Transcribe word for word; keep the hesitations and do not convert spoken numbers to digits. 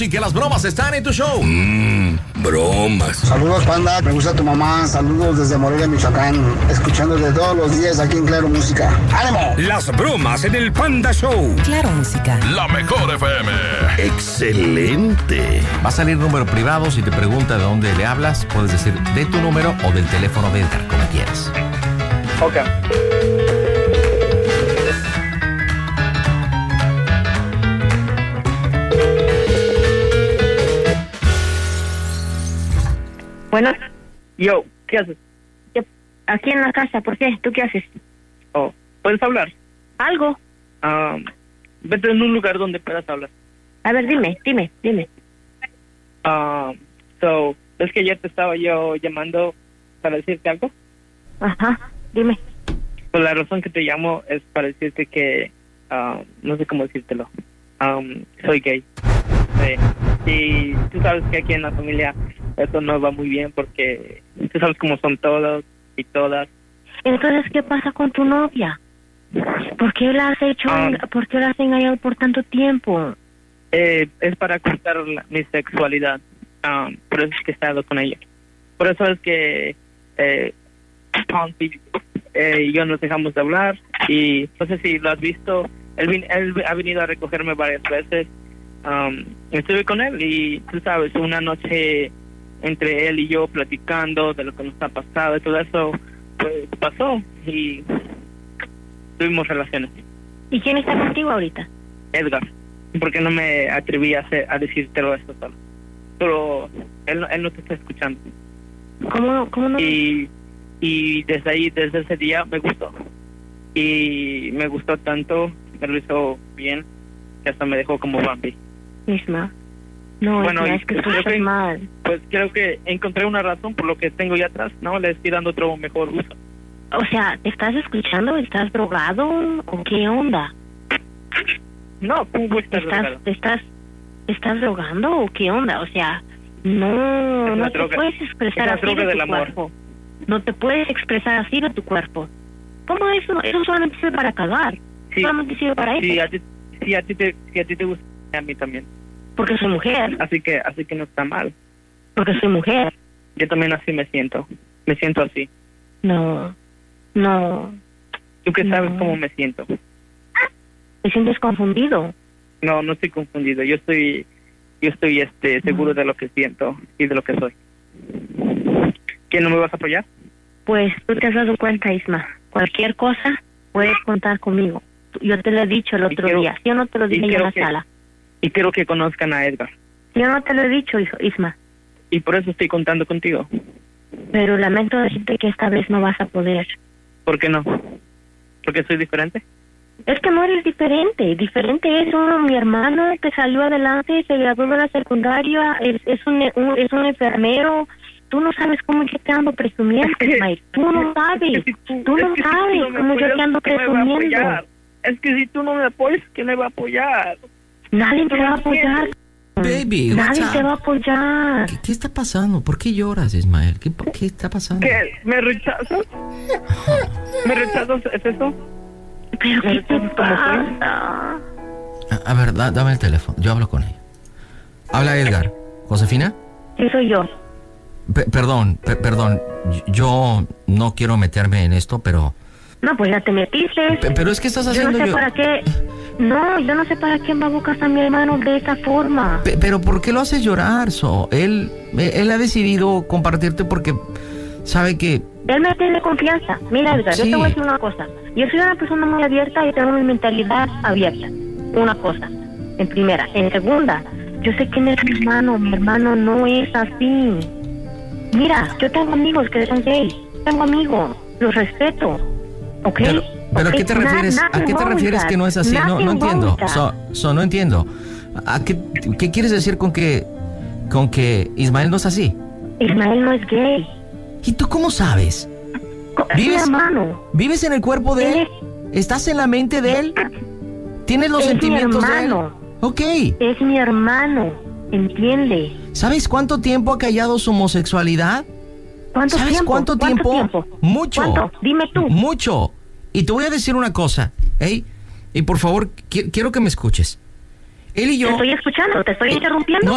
Y que las bromas están en tu show. Mmm, bromas. Saludos, Panda. Me gusta tu mamá. Saludos desde Morelia, Michoacán. Escuchándote todos los días aquí en Claro Música. ¡Ánimo! Las bromas en el Panda Show. Claro Música. La mejor F M. Excelente. Va a salir número privado. Si te pregunta de dónde le hablas, puedes decir de tu número o del teléfono de Edgar, como quieras. Ok. Bueno, Yo, ¿qué haces? yo- aquí en la casa, ¿por qué? ¿Tú qué haces? Oh, ¿puedes hablar? ¿Algo? Ah, vete en un lugar donde puedas hablar. A ver, dime, dime, dime. Ah, so, es que ayer te estaba yo llamando para decirte algo. Ajá, dime. Pues la razón que te llamo es para decirte que, ah, no sé cómo decírtelo. Um, soy gay. Sí. Y tú sabes que aquí en la familia eso no va muy bien porque tú sabes cómo son todos y todas. Entonces, ¿qué pasa con tu novia? ¿Por qué la has hecho, Ah. por qué la has engañado por tanto tiempo? Eh, es para ocultar la- mi sexualidad. Um, por eso es que he estado con ella. Por eso es que eh, Pompey eh, y yo nos dejamos de hablar. Y no sé si lo has visto. Él, vin- él ha venido a recogerme varias veces. Um, estuve con él y tú sabes, una noche entre él y yo platicando de lo que nos ha pasado y todo eso, pues pasó y tuvimos relaciones. ¿Y quién está contigo ahorita? Edgar, porque no me atreví a, hacer, a decírtelo esto solo. Pero él, no- él no te está escuchando. ¿Cómo, cómo no? Y, y desde ahí, desde ese día me gustó. Y me gustó tanto, me lo hizo bien, que hasta me dejó como Bambi. Isma. No, Bueno, Isma, y es que tú creo estás que- mal. Pues creo que encontré una razón por lo que tengo ya atrás, ¿no? Le estoy dando otro mejor uso. O sea, ¿te estás escuchando? ¿Estás drogado? ¿O qué onda? No, ¿cómo voy a ¿Te estar estás, drogado? te estás, te estás drogando o qué onda? O sea, no, Es la no te droga- puedes expresar es la así droga de del tu amor. cuerpo. No te puedes expresar así de tu cuerpo. ¿Cómo eso? Eso solamente sirve para cagar. Sí, Solamente sirve para sí, eso. a ti, sí, a ti te, sí, a ti te gusta, a mí también. Porque soy mujer. Así que, así que no está mal. Porque soy mujer. Yo también así me siento. Me siento así. No, no. ¿Tú qué sabes No. cómo me siento? Te sientes confundido. No, no estoy confundido. Yo estoy, yo estoy, este, seguro de lo que siento y de lo que soy. ¿Qué, no me vas a apoyar? Pues tú te has dado cuenta, Isma. Cualquier cosa puedes contar conmigo. Yo te lo he dicho el Y otro quiero- día. Yo no te lo y dije yo en quiero la que- sala. Y quiero que conozcan a Edgar. Yo no te lo he dicho, hijo- Isma. Y por eso estoy contando contigo. Pero lamento decirte que esta vez no vas a poder. ¿Por qué no? ¿Porque soy diferente? Es que no eres diferente. Diferente es uno, mi hermano que salió adelante, se graduó de la secundaria, es, es, un, un- es un enfermero. Tú no sabes cómo yo te ando presumiendo, Es que- Ismael. Tú no es sabes. que si tú- Tú es no que si tú sabes no me cómo yo apoyas, te ando ¿quién me va a presumiendo. apoyar? Es que si tú no me apoyas, ¿quién me va a apoyar? Nadie te va a apoyar. Baby, what's Nadie up? te va a apoyar. ¿Qué, qué está pasando? ¿Por qué lloras, Ismael? ¿Qué, qué está pasando? ¿Qué? ¿Me rechazas? ¿Me rechazas? ¿Es eso? Pero ¿qué te ¿Cómo soy? pasa? A, a ver, da- dame el teléfono. Yo hablo con ella. Habla Edgar. ¿Josefina? Sí, soy yo. Pe- perdón, pe- perdón. Yo no quiero meterme en esto, pero... No, pues ya te metiste. pe- pero es que estás Yo no haciendo... sé yo- para qué. No, yo no sé para qué va a buscar a mi hermano de esa forma. Pe- pero ¿por qué lo haces llorar, So? Él, él ha decidido compartirte porque sabe que... Él me tiene confianza. Mira, Edgar, yo Sí. te voy a decir una cosa. Yo soy una persona muy abierta y tengo mi mentalidad abierta. Una cosa, en primera. En segunda, yo sé quién es mi hermano. Mi hermano no es así. Mira, yo tengo amigos que son gays. Tengo amigos. Los respeto. ¿Ok? Pero, pero ¿a ¿Ok? qué te Na- refieres? ¿A nothing qué te wrong with refieres that. que no es así? No, Nothing no wrong entiendo. with that. So, so, no entiendo. ¿A qué, qué quieres decir con que, con que Ismael no es así? Ismael no es gay. ¿Y tú cómo sabes? Co- Es mi ¿Vives? hermano. ¿Vives en el cuerpo de él? ¿Estás en la mente de él? ¿Tienes los Es mi sentimientos de él? hermano. Ok. Es mi hermano. ¿Entiende? ¿Sabes cuánto tiempo ha callado su homosexualidad? ¿Cuánto ¿Sabes tiempo? cuánto tiempo? tiempo? Mucho. ¿Cuánto? Dime tú. Mucho. Y te voy a decir una cosa, ¿eh? Y por favor, qui- quiero que me escuches. Él y yo... Te estoy escuchando, te estoy Eh, interrumpiendo. No,